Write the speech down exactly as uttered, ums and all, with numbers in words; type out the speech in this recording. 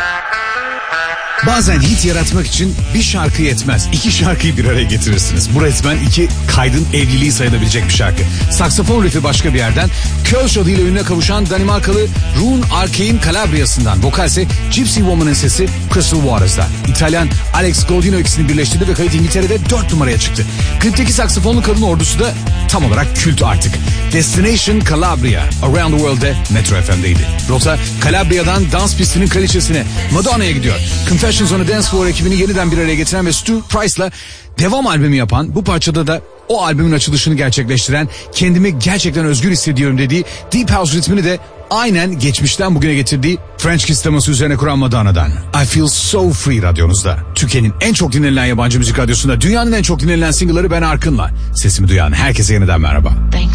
Bazen hit yaratmak için bir şarkı yetmez. İki şarkıyı bir araya getirirsiniz. Bu resmen iki kaydın evliliği sayılabilecek bir şarkı. Saksafon riffi başka bir yerden. Kölsch adıyla ününe kavuşan Danimarkalı Rune Arcane'in Calabria'sından. Vokalse Gypsy Woman'ın sesi Crystal Waters'da. İtalyan Alex Gaudino ikisini birleştirdi ve kayıt İngiltere'de dört numaraya çıktı. Klipteki saksafonlu kadın ordusu da tam olarak kült artık. Destination Calabria, Around the World'de Metro F M'deydi. Rota Calabria'dan dans pistinin kraliçesine, Madonna'ya gidiyor. Confessions on a Dance Floor ekibini yeniden bir araya getiren ve Stu Price'la devam albümü yapan, bu parçada da o albümün açılışını gerçekleştiren, kendimi gerçekten özgür hissediyorum dediği Deep House ritmini de aynen geçmişten bugüne getirdiği French Kiss teması üzerine kuran Madonna'dan. I Feel So Free radyonuzda. Türkiye'nin en çok dinlenilen yabancı müzik radyosunda dünyanın en çok dinlenilen single'ları Ben Arkın'la. Sesimi duyan herkese yeniden merhaba. Thanks.